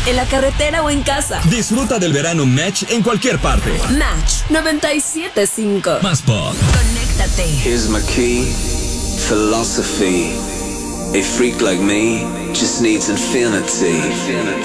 en la carretera o en casa. Disfruta del verano Match en cualquier parte. Match 97.5. Más pop. Conéctate. Here's my key, philosophy. A freak like me just needs infinity.